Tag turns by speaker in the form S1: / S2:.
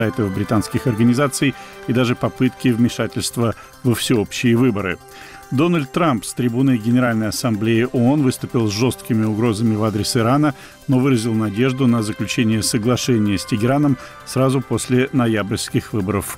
S1: в британских организаций и даже попытки вмешательства во всеобщие выборы. Дональд Трамп с трибуны Генеральной Ассамблеи ООН выступил с жесткими угрозами в адрес Ирана, но выразил надежду на заключение соглашения с Тегераном сразу после ноябрьских выборов